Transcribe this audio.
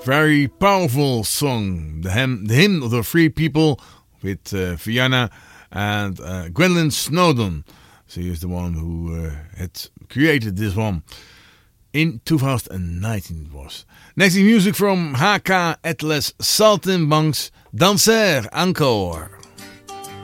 Very powerful song, the hymn of the free people, with Vienna and Gwendolyn Snowden. She is the one who had created this one. In 2019 it was. Next music from HK Atlas Saltimbanks, Danser encore.